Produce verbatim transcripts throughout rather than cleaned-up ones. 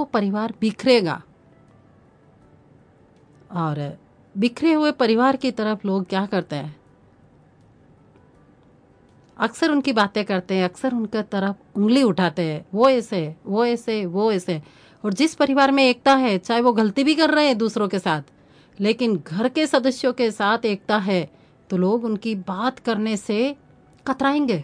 परिवार बिखरेगा। और बिखरे हुए परिवार की तरफ लोग क्या करते हैं, अक्सर उनकी बातें करते हैं, अक्सर उनके तरफ उंगली उठाते हैं, वो ऐसे वो ऐसे वो ऐसे। और जिस परिवार में एकता है, चाहे वो गलती भी कर रहे हैं दूसरों के साथ, लेकिन घर के सदस्यों के साथ एकता है, तो लोग उनकी बात करने से कतराएंगे।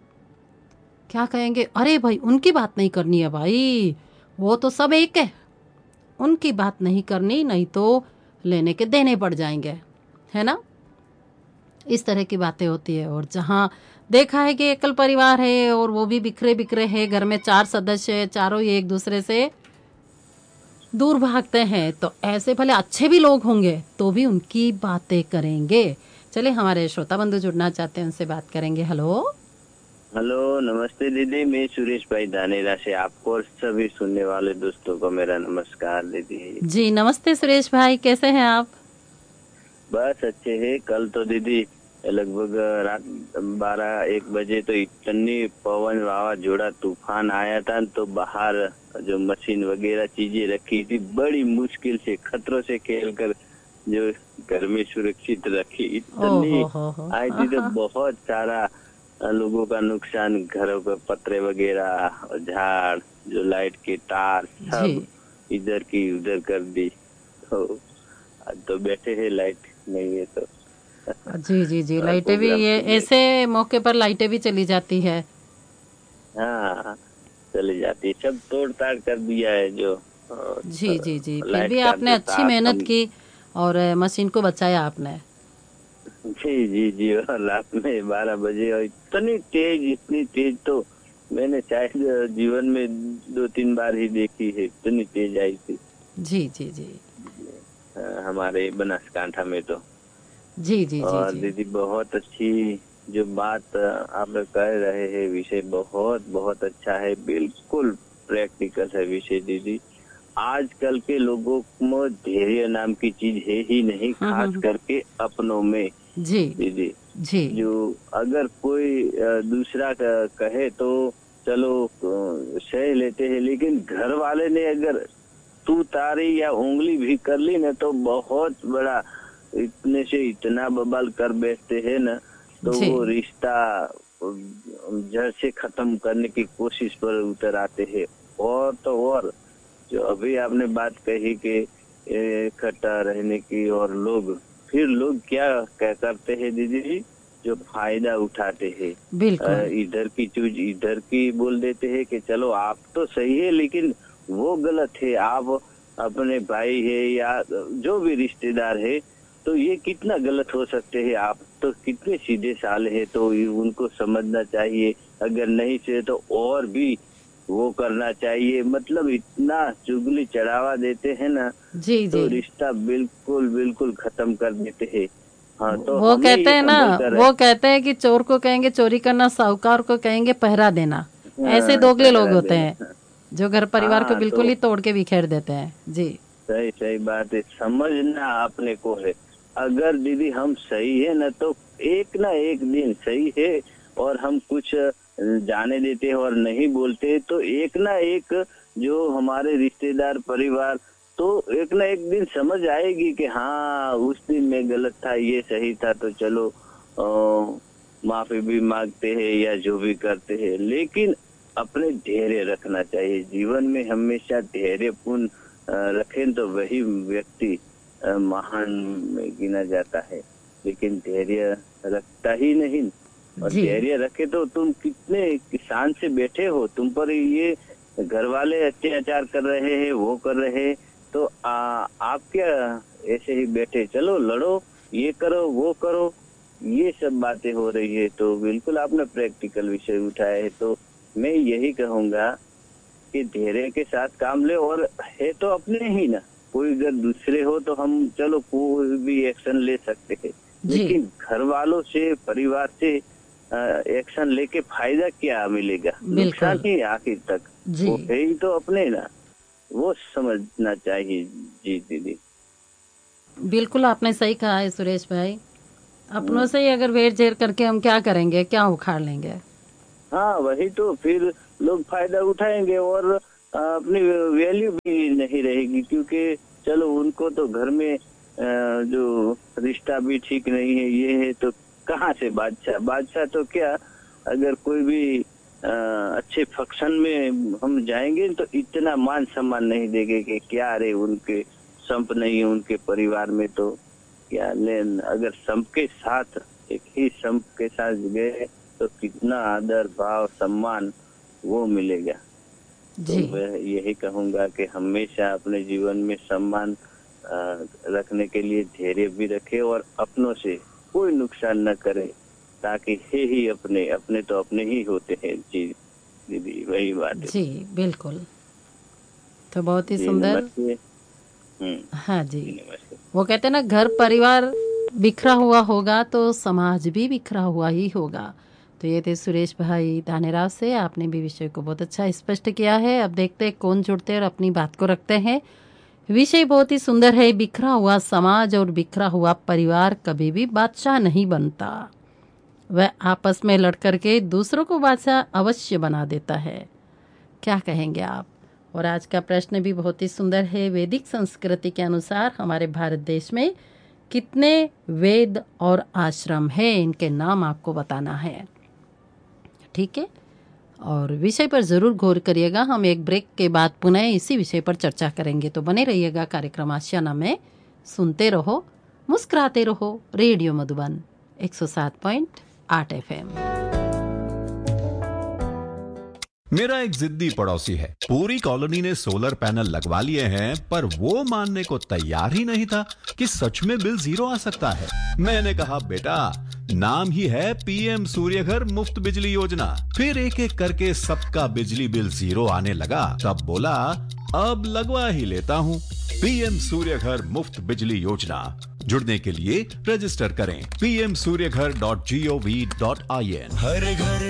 क्या कहेंगे, अरे भाई उनकी बात नहीं करनी है भाई, वो तो सब एक है, उनकी बात नहीं करनी, नहीं तो लेने के देने पड़ जाएंगे, है ना। इस तरह की बातें होती है। और जहाँ देखा है कि एकल परिवार है और वो भी बिखरे बिखरे है, घर में चार सदस्य है, चारों ही एक दूसरे से दूर भागते हैं, तो ऐसे भले अच्छे भी लोग होंगे तो भी उनकी बातें करेंगे। चले हमारे श्रोता बंधु जुड़ना चाहते हैं, उनसे बात करेंगे। हेलो हेलो, नमस्ते दीदी। मैं सुरेश भाई धानेरा से आपको और सभी सुनने वाले दोस्तों को मेरा नमस्कार दीदी। जी, नमस्ते सुरेश भाई, कैसे हैं आप? बस अच्छे हैं। कल तो दीदी लगभग रात बारह एक बजे तो इतनी पवन वावाझोड़ा तूफान आया था, तो बाहर जो मशीन वगैरह चीजें रखी थी बड़ी मुश्किल से खतरों से खेल कर जो घर में सुरक्षित रखी। ओ इतनी हो हो हो आई हाँ थी तो हाँ। बहुत सारा लोगों का नुकसान, घरों के पत्रे वगैरह और झाड़, जो लाइट के तार जी सब इधर की उधर कर दी। तो आज तो बैठे हैं, लाइट नहीं है तो जी जी जी, और लाइटें भी, प्रोग्राम ये सुनने। ऐसे मौके पर लाइटें भी चली जाती है। हाँ, चली जाती है। सब तोड़ ताड़ कर दिया है जो जी जी जी, फिर लाइट भी का आपने जो अच्छी तार मेहनत हम। की और मशीन को बचाया आपने। जी जी जी, और रात में बारह बजे और इतनी तेज, इतनी तेज तो मैंने शायद जीवन में दो तीन बार ही देखी है, इतनी तेज आई थी। जी जी जी अ, हमारे बनासकांठा में तो। जी जी जी और जी दीदी बहुत अच्छी जो बात आप लोग कह रहे हैं, विषय बहुत बहुत अच्छा है, बिल्कुल प्रैक्टिकल है विषय दीदी। आजकल के लोगों में धैर्य नाम की चीज है ही नहीं, हम्म हम्म खास हम्म, करके अपनों में जी दीदी। जी जो अगर कोई अ, दूसरा क- कहे तो चलो अ, सह लेते हैं, लेकिन घर वाले ने अगर तू तारी या उंगली भी कर ली ना तो बहुत बड़ा, इतने से इतना बवाल कर बैठते हैं ना, तो जी वो रिश्ता जड़ से खत्म करने की कोशिश पर उतर आते हैं। और तो और जो अभी आपने बात कही कि इकट्ठा रहने की, और लोग फिर लोग क्या क्या करते हैं दीदी जी, जो फायदा उठाते हैं। अ, बिल्कुल। इधर की चीज इधर की बोल देते हैं कि चलो आप तो सही है, लेकिन वो गलत है। आप अपने भाई है या जो भी रिश्तेदार है, तो ये कितना गलत हो सकते हैं। आप तो कितने सीधे साले हैं, तो ये उनको समझना चाहिए। अगर नहीं से तो और भी वो करना चाहिए। मतलब इतना चुगली चढ़ावा देते हैं ना, जी जी, तो रिश्ता बिल्कुल बिल्कुल खत्म कर देते हैं। हाँ, तो वो हमें कहते ये हैं ना, संभल कर है। वो कहते हैं कि चोर को कहेंगे चोरी करना, साहूकार को कहेंगे पहरा देना। ऐसे हाँ, दोगले लोग पहरा होते देना। हैं जो घर परिवार को हाँ, बिल्कुल तो ही तोड़ के बिखेर देते हैं। जी सही सही बात है, समझना अपने को है। अगर दीदी हम सही है ना, तो एक ना एक दिन सही है, और हम कुछ जाने देते हैं और नहीं बोलते, तो एक ना एक जो हमारे रिश्तेदार परिवार, तो एक ना एक दिन समझ आएगी कि हाँ उस दिन मैं गलत था, ये सही था, तो चलो अ, माफी भी मांगते हैं या जो भी करते हैं। लेकिन अपने धैर्य रखना चाहिए जीवन में, हमेशा धैर्यपूर्ण अ, रखें तो वही व्यक्ति अ, महान में गिना जाता है। लेकिन धैर्य रखता ही नहीं, और जी धैर्य रखे तो तुम कितने किसान से बैठे हो, तुम पर ये घर वाले अत्याचार कर रहे हैं, वो कर रहे हैं, तो आ, आप क्या ऐसे ही बैठे, चलो लड़ो, ये करो वो करो, ये सब बातें हो रही है। तो बिल्कुल आपने प्रैक्टिकल विषय उठाया है, तो मैं यही कहूंगा कि धैर्य के साथ काम ले। और है तो अपने ही ना, कोई अगर दूसरे हो तो हम चलो कोई भी एक्शन ले सकते हैं, जी लेकिन घर वालों से, परिवार से एक्शन लेके फायदा क्या मिलेगा, नुकसान बिल्कुल। ही है आखिर तक। जी वो है ही तो अपने ना, वो समझना चाहिए। जी दीदी। बिल्कुल, आपने सही कहा है सुरेश भाई। अपनों हम्म, से ही अगर वेर झेर करके हम क्या करेंगे, क्या उखाड़ लेंगे। हाँ वही तो, फिर लोग फायदा उठाएंगे और अपनी वैल्यू भी नहीं रहेगी, क्योंकि चलो उनको तो घर में जो रिश्ता भी ठीक नहीं है, ये है, तो कहाँ से बादशाह बादशाह तो क्या, अगर कोई भी अच्छे फंक्शन में हम जाएंगे तो इतना मान सम्मान नहीं देंगे कि क्या रे उनके संप नहीं है उनके परिवार में, तो क्या लेन, अगर संप के साथ एक ही संप के साथ गए तो कितना आदर भाव सम्मान वो मिलेगा। तो मैं यही कहूंगा कि हमेशा अपने जीवन में सम्मान रखने के लिए धैर्य भी रखे और अपनों से कोई नुकसान न करे, ताकि हे ही अपने अपने तो अपने ही होते हैं। जी दीदी वही बात है। जी बिल्कुल, तो बहुत ही सुंदर। हाँ जी, वो कहते हैं ना, घर परिवार बिखरा हुआ होगा तो समाज भी बिखरा हुआ ही होगा। तो ये थे सुरेश भाई धानेराव से, आपने भी विषय को बहुत अच्छा स्पष्ट किया है। अब देखते हैं कौन जुड़ते हैं और अपनी बात को रखते हैं। विषय बहुत ही सुंदर है। बिखरा हुआ समाज और बिखरा हुआ परिवार कभी भी बादशाह नहीं बनता, वह आपस में लड़ करके दूसरों को बादशाह अवश्य बना देता है। क्या कहेंगे आप? और आज का प्रश्न भी बहुत ही सुंदर है। वैदिक संस्कृति के अनुसार हमारे भारत देश में कितने वेद और आश्रम है, इनके नाम आपको बताना है। ठीक है, और विषय पर ज़रूर गौर करिएगा। हम एक ब्रेक के बाद पुनः इसी विषय पर चर्चा करेंगे, तो बने रहिएगा कार्यक्रम आशियाना में। सुनते रहो, मुस्कुराते रहो। रेडियो मधुबन एक सौ सात पॉइंट आठ एफ एम। मेरा एक जिद्दी पड़ोसी है, पूरी कॉलोनी ने सोलर पैनल लगवा लिए हैं, पर वो मानने को तैयार ही नहीं था कि सच में बिल जीरो आ सकता है। मैंने कहा बेटा, नाम ही है पीएम सूर्यघर मुफ्त बिजली योजना। फिर एक एक करके सबका बिजली बिल जीरो आने लगा, तब बोला अब लगवा ही लेता हूँ। पीएम सूर्यघर मुफ्त बिजली योजना, जुड़ने के लिए रजिस्टर करें P M Surya Ghar dot G O V dot I N. हर घर